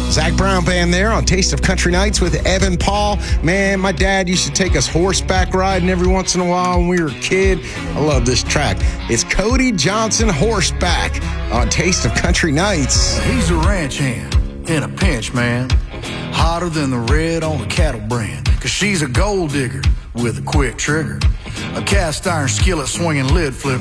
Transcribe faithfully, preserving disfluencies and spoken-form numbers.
Zach Brown Band there on Taste of Country Nights with Evan Paul. Man, my dad used to take us horseback riding every once in a while when we were a kid. I love this track. It's Cody Johnson Horseback on Taste of Country Nights. He's a ranch hand in a pinch, man. Hotter than the red on a cattle brand. Cause she's a gold digger with a quick trigger. A cast iron skillet swinging lid flip.